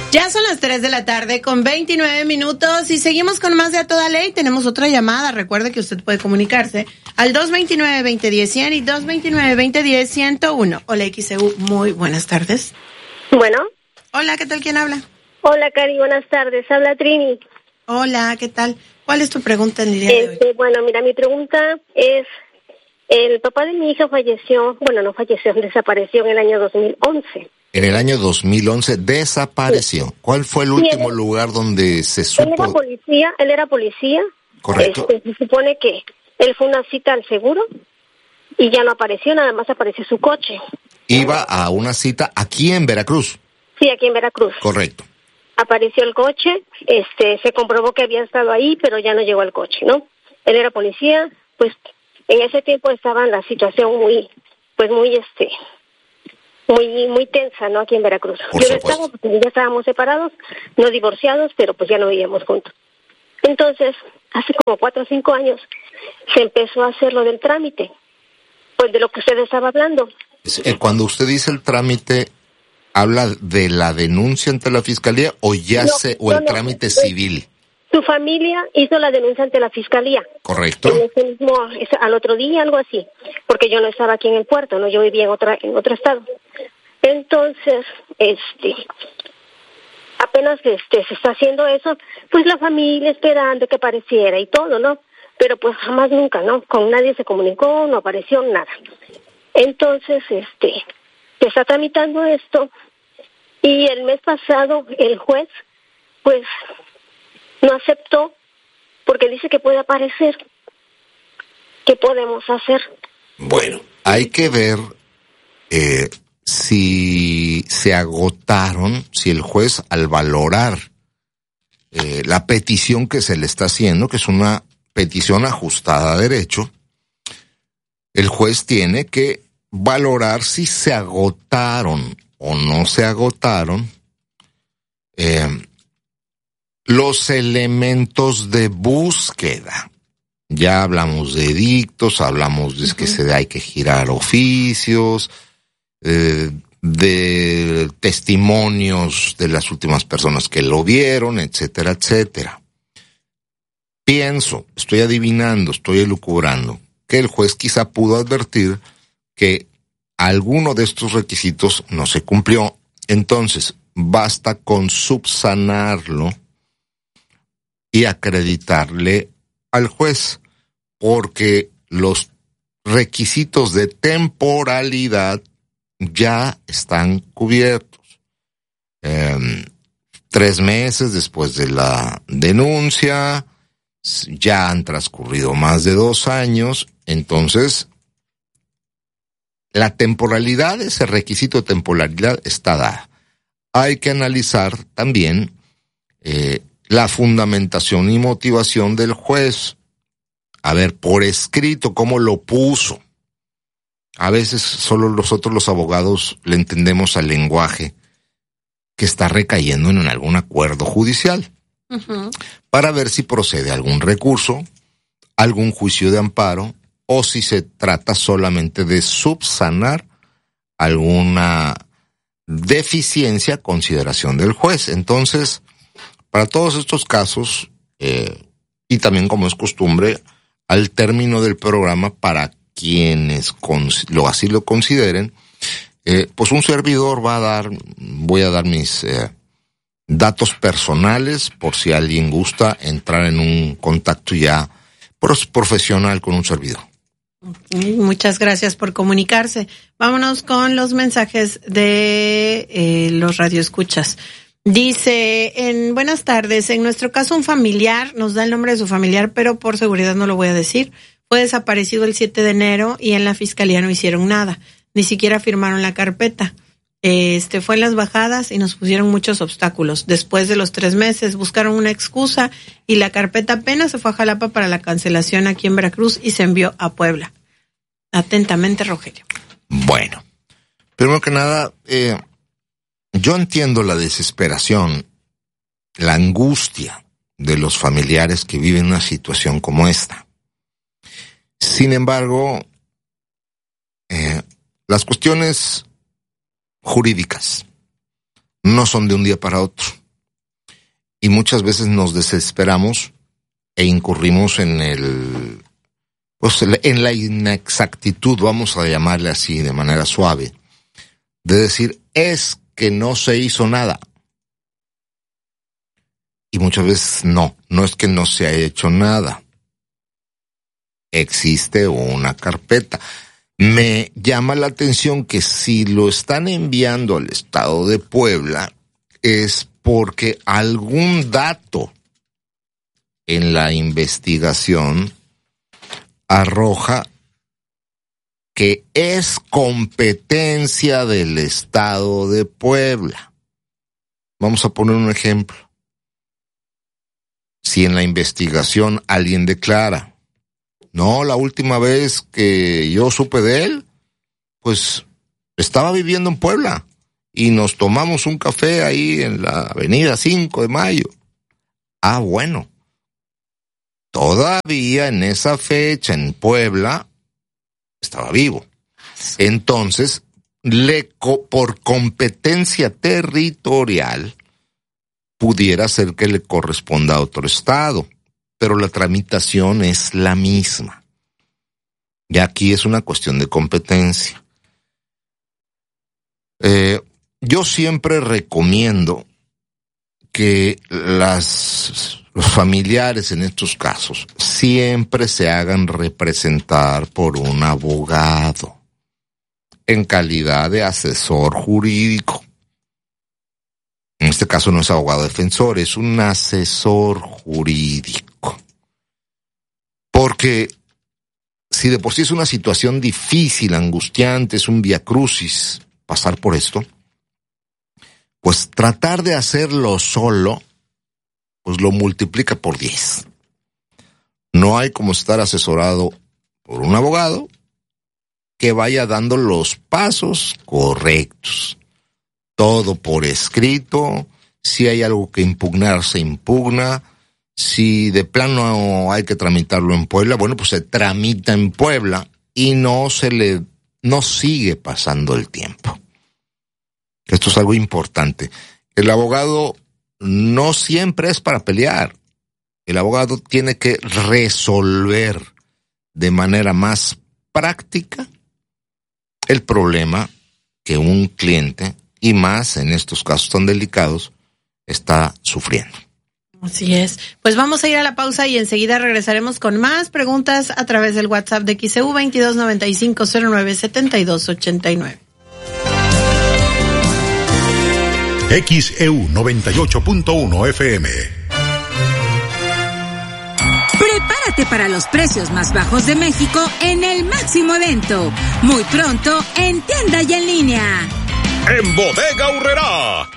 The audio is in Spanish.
Ya son las 3 de la tarde con 29 minutos y seguimos con más de A Toda Ley. Tenemos otra llamada. Recuerde que usted puede comunicarse al 229-2010-100 y 229-2010-101. Hola, XEU. Muy buenas tardes. Bueno. Hola, ¿qué tal? ¿Quién habla? Hola, Cari. Buenas tardes. Habla Trini. Hola, ¿qué tal? ¿Cuál es tu pregunta en el día de hoy? Bueno, mira, mi pregunta es, el papá de mi hija falleció, desapareció en el año 2011. En el año 2011 desapareció. Sí. ¿Cuál fue el último lugar donde se supo? Él era policía. Correcto. Se supone que él fue a una cita al seguro y ya no apareció, nada más apareció su coche. Iba a una cita aquí en Veracruz. Sí, aquí en Veracruz. Correcto. Apareció el coche, se comprobó que había estado ahí, pero ya no llegó al coche, ¿no? Él era policía, pues en ese tiempo estaba en la situación muy tensa, ¿no? Aquí en Veracruz. Yo estaba, porque ya estábamos separados, no divorciados, pero pues ya no vivíamos juntos. Entonces, hace como 4 o 5 años, se empezó a hacer lo del trámite, pues de lo que usted estaba hablando. Cuando usted dice el trámite, ¿habla de la denuncia ante la fiscalía o el trámite civil? Tu familia hizo la denuncia ante la fiscalía. Correcto. Al otro día, algo así, porque yo no estaba aquí en el puerto, no, yo vivía en otro estado. Entonces, apenas se está haciendo eso, pues la familia esperando que apareciera y todo, ¿no? Pero pues jamás nunca, ¿no? Con nadie se comunicó, no apareció nada. Entonces, se está tramitando esto y el mes pasado el juez, pues, no aceptó porque dice que puede aparecer. ¿Qué podemos hacer? Bueno, hay que ver si se agotaron, si el juez al valorar la petición que se le está haciendo, que es una petición ajustada a derecho, el juez tiene que valorar si se agotaron o no se agotaron los elementos de búsqueda. Ya hablamos de edictos, hablamos de que hay que girar oficios, de testimonios de las últimas personas que lo vieron, etcétera, etcétera. Estoy adivinando, estoy elucubrando, que el juez quizá pudo advertir que alguno de estos requisitos no se cumplió. Entonces, basta con subsanarlo y acreditarle al juez, porque los requisitos de temporalidad ya están cubiertos. 3 meses después de la denuncia, ya han transcurrido más de 2 años, entonces la temporalidad, ese requisito de temporalidad está dada. Hay que analizar también la fundamentación y motivación del juez. A ver, por escrito, ¿cómo lo puso? A veces solo nosotros los abogados le entendemos al lenguaje que está recayendo en algún acuerdo judicial, para ver si procede algún recurso, algún juicio de amparo, o si se trata solamente de subsanar alguna deficiencia a consideración del juez. Entonces, para todos estos casos, y también como es costumbre, al término del programa, para quienes así lo consideren, pues un servidor voy a dar mis datos personales por si alguien gusta entrar en un contacto ya profesional con un servidor. Muchas gracias por comunicarse. Vámonos con los mensajes de los radioescuchas. Dice, buenas tardes, en nuestro caso un familiar, nos da el nombre de su familiar, pero por seguridad no lo voy a decir, fue desaparecido el 7 de enero y en la fiscalía no hicieron nada, ni siquiera firmaron la carpeta. Fue en las bajadas y nos pusieron muchos obstáculos. Después de los 3 meses buscaron una excusa y la carpeta apenas se fue a Jalapa para la cancelación aquí en Veracruz y se envió a Puebla. Atentamente, Rogelio. Bueno, primero que nada, yo entiendo la desesperación, la angustia de los familiares que viven una situación como esta. Sin embargo, las cuestiones jurídicas no son de un día para otro. y muchas veces nos desesperamos e incurrimos en en la inexactitud, vamos a llamarle así de manera suave, de decir, es que no se hizo nada. Y muchas veces no es que no se haya hecho nada. Existe una carpeta. Me llama la atención que si lo están enviando al estado de Puebla es porque algún dato en la investigación arroja que es competencia del estado de Puebla. Vamos a poner un ejemplo. Si en la investigación alguien declara, no, la última vez que yo supe de él, pues estaba viviendo en Puebla y nos tomamos un café ahí en la avenida 5 de Mayo. Ah, bueno. Todavía en esa fecha en Puebla estaba vivo. Entonces, por competencia territorial, pudiera ser que le corresponda a otro estado, pero la tramitación es la misma. Y aquí es una cuestión de competencia. Yo siempre recomiendo que los familiares en estos casos siempre se hagan representar por un abogado en calidad de asesor jurídico. En este caso no es abogado defensor, es un asesor jurídico. Porque si de por sí es una situación difícil, angustiante, es un viacrucis pasar por esto, pues tratar de hacerlo solo, pues lo multiplica por 10. No hay como estar asesorado por un abogado que vaya dando los pasos correctos. Todo por escrito, si hay algo que impugnar, se impugna, si de plano hay que tramitarlo en Puebla, bueno, pues se tramita en Puebla y no sigue pasando el tiempo. Esto es algo importante. El abogado no siempre es para pelear. El abogado tiene que resolver de manera más práctica el problema que un cliente, y más en estos casos tan delicados, está sufriendo. Así es. Pues vamos a ir a la pausa y enseguida regresaremos con más preguntas a través del WhatsApp de XEU 2295097289. XEU 98.1 FM. Prepárate para los precios más bajos de México en el máximo evento. Muy pronto en tienda y en línea. En Bodega Aurrerá,